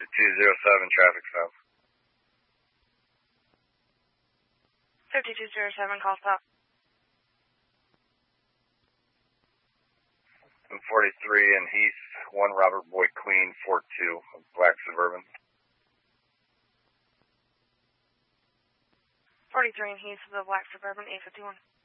5207 traffic stop. 5207, call stop. 43 and Heath, 1 Robert Boyd Queen, 42, Black Suburban. 43 and Heath, the Black Suburban, 851.